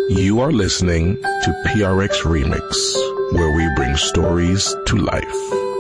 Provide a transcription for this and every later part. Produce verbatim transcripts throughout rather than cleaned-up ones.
You are listening to P R X Remix, where we bring stories to life.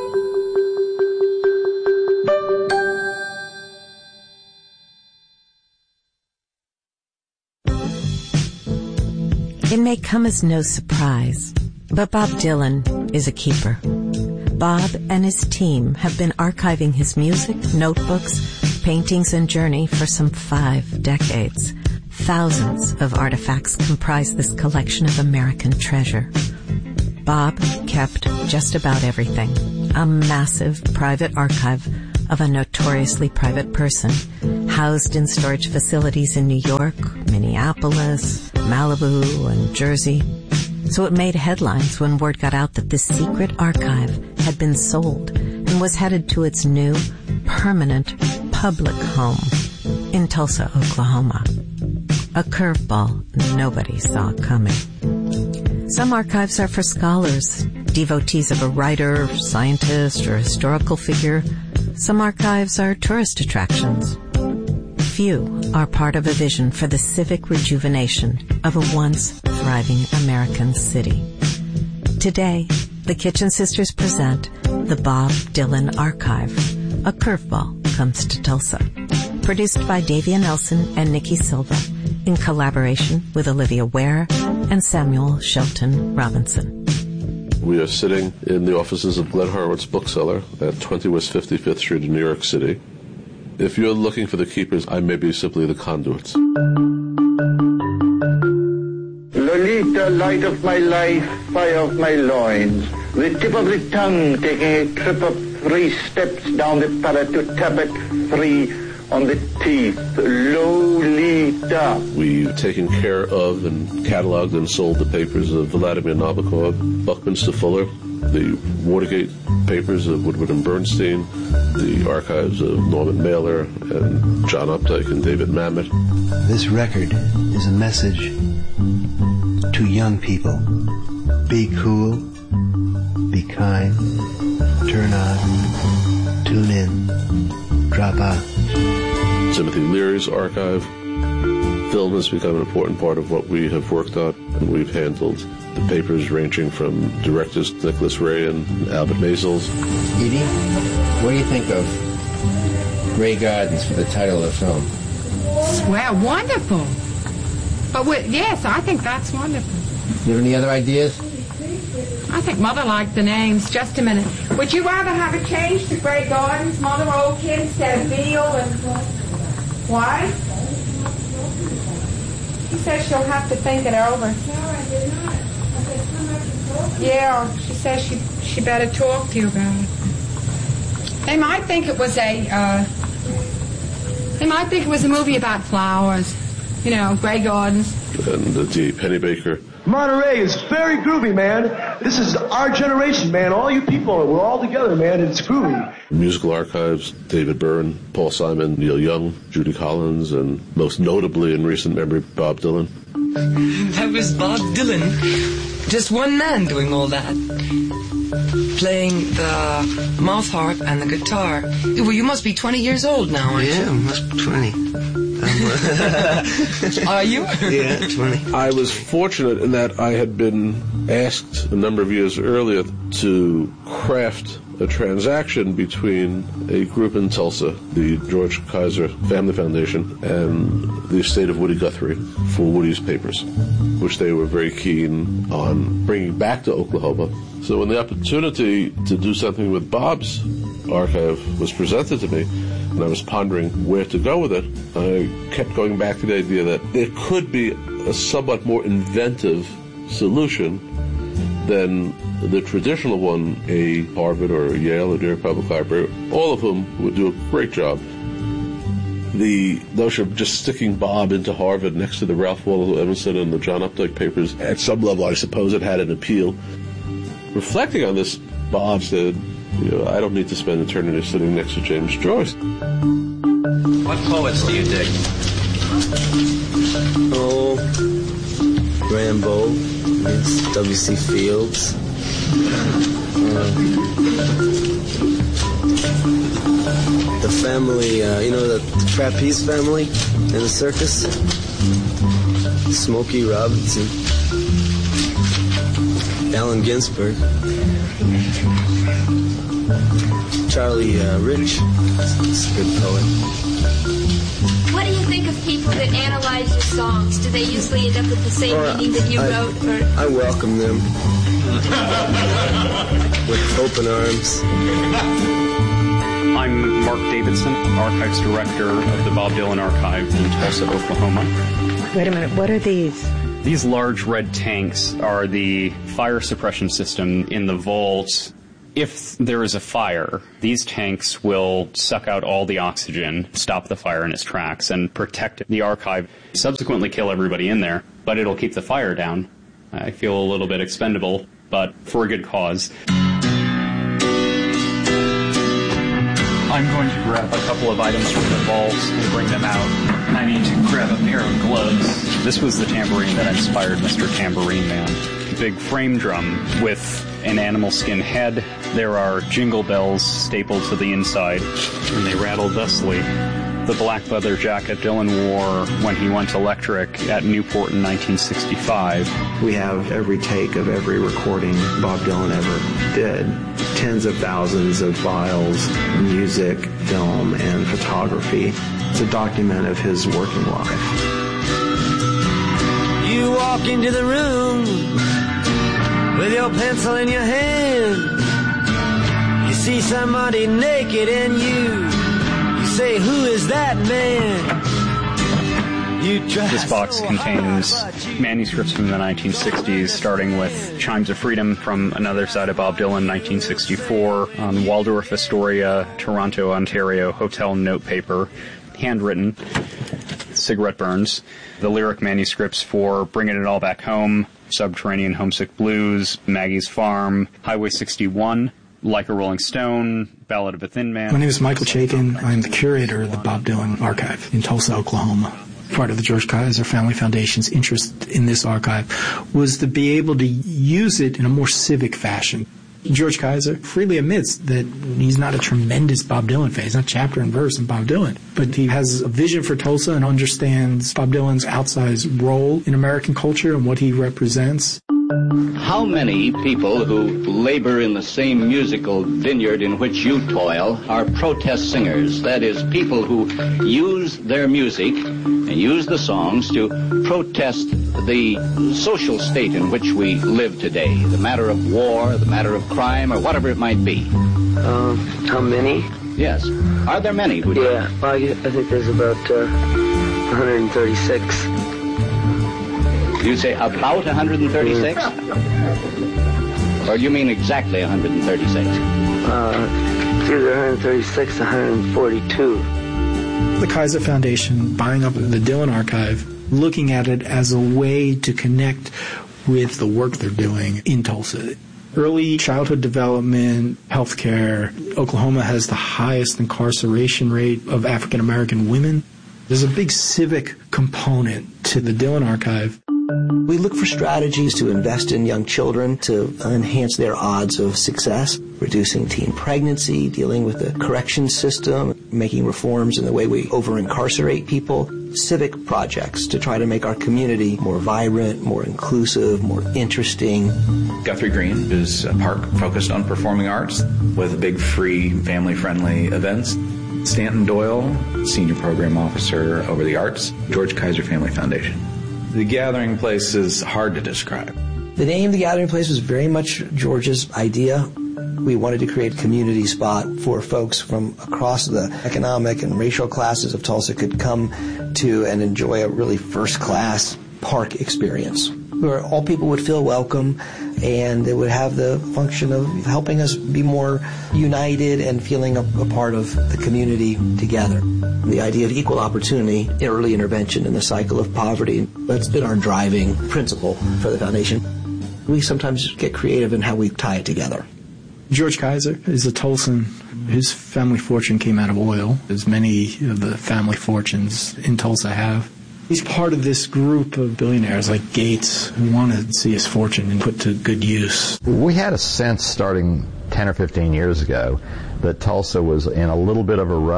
It may come as no surprise, but Bob Dylan is a keeper. Bob and his team have been archiving his music, notebooks, paintings, and journey for some five decades. Thousands of artifacts comprise this collection of American treasure. Bob kept just about everything. A massive private archive of a notoriously private person, housed in storage facilities in New York, Minneapolis, Malibu, and Jersey. So it made headlines when word got out that this secret archive had been sold and was headed to its new, permanent, public home in Tulsa, Oklahoma. A curveball nobody saw coming. Some archives are for scholars, devotees of a writer, scientist, or historical figure. Some archives are tourist attractions. Few are part of a vision for the civic rejuvenation of a once thriving American city. Today, the Kitchen Sisters present the Bob Dylan Archive. A curveball comes to Tulsa. Produced by Davia Nelson and Nikki Silva, in collaboration with Olivia Ware and Samuel Shelton Robinson. We are sitting in the offices of Glenn Horowitz Bookseller at twenty West fifty-fifth Street in New York City. If you're looking for the keepers, I may be simply the conduits. Lolita, light of my life, fire of my loins, the tip of the tongue taking a trip of three steps down the palate to tap it three on the teeth. Lolita. We've taken care of and cataloged and sold the papers of Vladimir Nabokov, Buckminster Fuller, the Watergate papers of Woodward and Bernstein, the archives of Norman Mailer and John Updike and David Mamet. This record is a message to young people. Be cool, be kind, turn on, tune in, drop out. Timothy Leary's archive. Film has become an important part of what we have worked on, and we've handled the papers ranging from directors Nicholas Ray and Albert Maysles. Edie, what do you think of Grey Gardens for the title of the film? Well, wonderful. But we, yes, I think that's wonderful. You have any other ideas? I think Mother liked the names. Just a minute. Would you rather have it changed to Grey Gardens, Mother, old kid, instead of Video and... Why? She says she'll have to think it over. No, I did not. I said, come up and talk to you. Yeah, she says she she better talk to you about it. They might think it was a, uh, they might think it was a movie about flowers. You know, Grey Gardens. And uh, D. Pennebaker. Monterey is very groovy, man. This is our generation, man. All you people, we're all together, man. It's groovy. Musical archives, David Byrne, Paul Simon, Neil Young, Judy Collins, and most notably in recent memory, Bob Dylan. That was Bob Dylan. Just one man doing all that. Playing the mouth harp and the guitar. Well, you must be twenty years old now, aren't yeah, you? Yeah, must be twenty. Are you? Yeah, twenty. I was fortunate in that I had been asked a number of years earlier to craft a transaction between a group in Tulsa, the George Kaiser Family Foundation, and the estate of Woody Guthrie for Woody's papers, which they were very keen on bringing back to Oklahoma. So when the opportunity to do something with Bob's archive was presented to me, and I was pondering where to go with it, I kept going back to the idea that there could be a somewhat more inventive solution than the traditional one, a Harvard or a Yale or New York Public Library, all of whom would do a great job. The notion of just sticking Bob into Harvard next to the Ralph Waldo Emerson and the John Updike papers, at some level I suppose it had an appeal. Reflecting on this, Bob said, you know, I don't need to spend eternity sitting next to James Joyce. What poets do you dig? Oh, Rambo, it's W C Fields. Uh, the family, uh, you know, the trapeze family in the circus. Smokey Robinson, Allen Ginsberg, Charlie uh, Rich, he's a good poet. What do you think of people that analyze your songs? Do they usually end up with the same or meaning that you I, wrote? Or? I welcome them with open arms. I'm Mark Davidson, Archives Director of the Bob Dylan Archive in Tulsa, Oklahoma. Wait a minute, what are these? These large red tanks are the fire suppression system in the vault. If there is a fire, these tanks will suck out all the oxygen, stop the fire in its tracks, and protect the archive. Subsequently kill everybody in there, but it'll keep the fire down. I feel a little bit expendable, but for a good cause. I'm going to grab a couple of items from the vault and bring them out. I need to grab a pair of gloves. This was the tambourine that inspired Mister Tambourine Man. Big frame drum with an animal skin head. There are jingle bells stapled to the inside, and they rattle thusly. The black leather jacket Dylan wore when he went electric at Newport in nineteen sixty-five. We have every take of every recording Bob Dylan ever did. Tens of thousands of files, music, film, and photography. It's a document of his working life. You walk into the room with your pencil in your hand. You see somebody naked and you, you say, who is that man? You try This box so contains manuscripts from the nineteen sixties, starting with Chimes of Freedom from Another Side of Bob Dylan, nineteen sixty-four, on Waldorf Astoria, Toronto, Ontario, hotel note paper, handwritten, cigarette burns. The lyric manuscripts for Bringing It All Back Home, Subterranean Homesick Blues, Maggie's Farm, Highway sixty-one, Like a Rolling Stone, Ballad of a Thin Man. My name is Michael Chaikin. I'm the curator of the Bob Dylan Archive in Tulsa, Oklahoma. Part of the George Kaiser Family Foundation's interest in this archive was to be able to use it in a more civic fashion. George Kaiser freely admits that he's not a tremendous Bob Dylan fan. He's not chapter and verse in Bob Dylan. But he has a vision for Tulsa and understands Bob Dylan's outsized role in American culture and what he represents. How many people who labor in the same musical vineyard in which you toil are protest singers? That is, people who use their music and use the songs to protest the social state in which we live today, the matter of war, the matter of crime, or whatever it might be. Uh, how many? Yes. Are there many who do? Yeah, well, I think there's about uh, one hundred thirty-six. You say about one hundred thirty-six? Or do you mean exactly one hundred thirty-six? Uh, it's either one hundred thirty-six or one hundred forty-two. The Kaiser Foundation buying up the Dylan Archive, looking at it as a way to connect with the work they're doing in Tulsa. Early childhood development, healthcare. Oklahoma has the highest incarceration rate of African American women. There's a big civic component to the Dylan Archive. We look for strategies to invest in young children to enhance their odds of success, reducing teen pregnancy, dealing with the correction system, making reforms in the way we over-incarcerate people, civic projects to try to make our community more vibrant, more inclusive, more interesting. Guthrie Green is a park focused on performing arts with big free family-friendly events. Stanton Doyle, Senior Program Officer over the Arts, George Kaiser Family Foundation. The gathering place is hard to describe. The name The Gathering Place was very much George's idea. We wanted to create a community spot for folks from across the economic and racial classes of Tulsa could come to and enjoy a really first-class park experience, where all people would feel welcome and it would have the function of helping us be more united and feeling a, a part of the community together. The idea of equal opportunity, early intervention in the cycle of poverty, that's been our driving principle for the foundation. We sometimes get creative in how we tie it together. George Kaiser is a Tulsan. His family fortune came out of oil, as many of the family fortunes in Tulsa have. He's part of this group of billionaires like Gates who want to see his fortune and put to good use. We had a sense starting ten or fifteen years ago that Tulsa was in a little bit of a rut.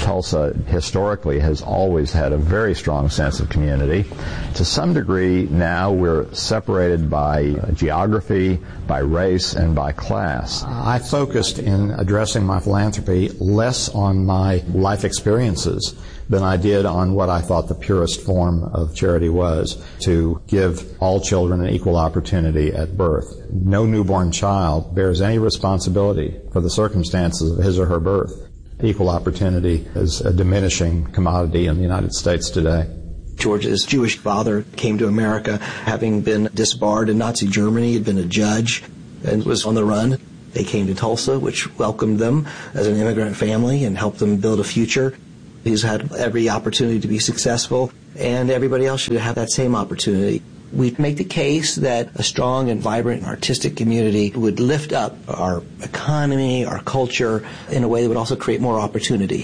Tulsa historically has always had a very strong sense of community. To some degree, now we're separated by geography, by race, and by class. I focused in addressing my philanthropy less on my life experiences than I did on what I thought the purest form of charity was, to give all children an equal opportunity at birth. No newborn child bears any responsibility for the circumstances of his or her birth. Equal opportunity is a diminishing commodity in the United States today. George's Jewish father came to America having been disbarred in Nazi Germany, had been a judge, and was on the run. They came to Tulsa, which welcomed them as an immigrant family and helped them build a future. He's had every opportunity to be successful, and everybody else should have that same opportunity. We make the case that a strong and vibrant artistic community would lift up our economy, our culture, in a way that would also create more opportunity.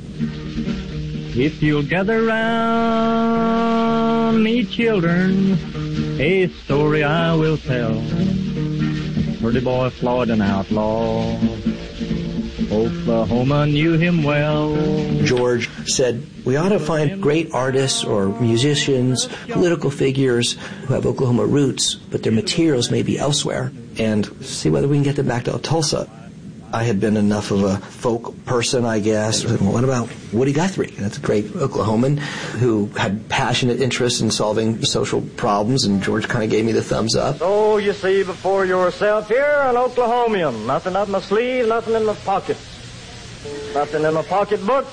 If you'll gather round me, children, a story I will tell. Pretty boy Floyd, an outlaw, Oklahoma knew him well. George said, we ought to find great artists or musicians, political figures who have Oklahoma roots, but their materials may be elsewhere, and see whether we can get them back to Tulsa. I had been enough of a folk person, I guess. Well, what about Woody Guthrie? That's a great Oklahoman who had passionate interest in solving social problems, and George kind of gave me the thumbs up. So you see before yourself here an Oklahomian. Nothing up my sleeve, nothing in my pocket. Nothing in my pocketbook,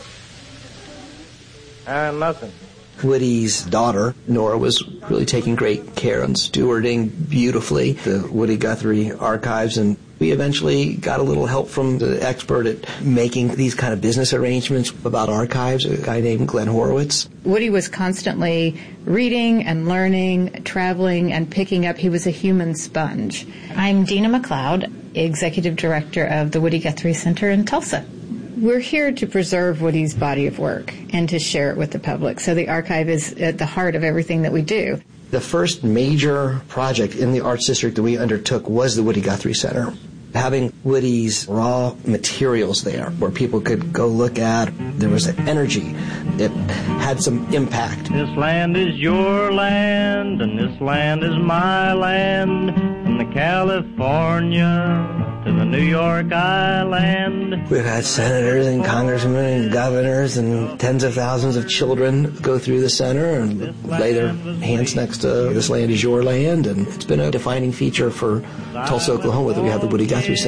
and nothing. Woody's daughter, Nora, was really taking great care and stewarding beautifully the Woody Guthrie archives, and we eventually got a little help from the expert at making these kind of business arrangements about archives, a guy named Glenn Horowitz. Woody was constantly reading and learning, traveling and picking up. He was a human sponge. I'm Dina McLeod, Executive Director of the Woody Guthrie Center in Tulsa. We're here to preserve Woody's body of work and to share it with the public. So the archive is at the heart of everything that we do. The first major project in the Arts District that we undertook was the Woody Guthrie Center. Having Woody's raw materials there where people could go look at, there was an energy. It had some impact. This land is your land, and this land is my land, from the California to the New York Island. We've had senators and congressmen and governors and tens of thousands of children go through the center and lay their hands next to this land is your land, and it's been a defining feature for Tulsa, Oklahoma that we have the Woody Guthrie Center.